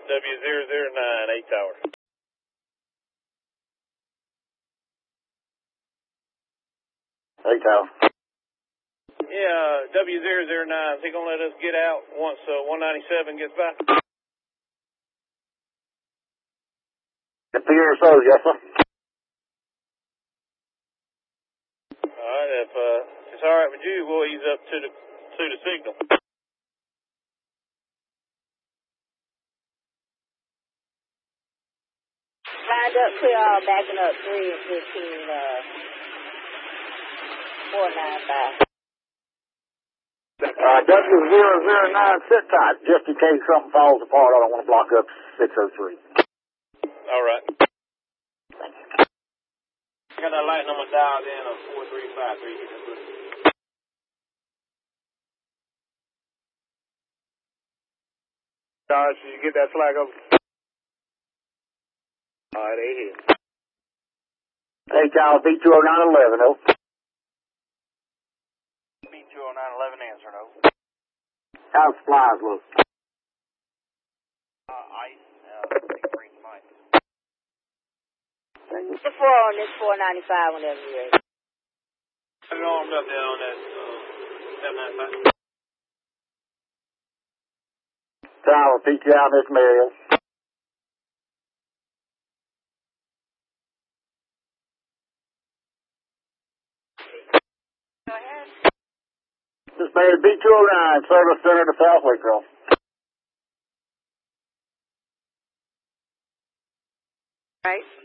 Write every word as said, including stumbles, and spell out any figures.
W zero zero nine, eight tower. Eight tower. Yeah, W zero zero nine, is he going to let us get out once uh, one ninety-seven gets by? Appears so, yes, sir. All right, if uh, it's all right with you, we'll ease up to the to the signal. Lined up, clear all, backing up three and fifteen, uh, four nine five. Uh, W zero zero nine, sit tight, just in case something falls apart. I don't want to block up six oh three. All right. Thank you. I got that light number dialed in on four three five three. Josh, did you get that flag over? All right, eight here. Hey, tower, B two oh nine eleven, oh. B two oh nine eleven answer, no. How's supplies look? Uh, ice, uh, green light. The four on this four ninety-five whenever you're ready. I'm armed up there on that, uh, seven ninety-five. Tower, P T I, Miss Mariel. Go ahead. Miss Mariel, B two oh nine, Service Center to South Waycross. Right.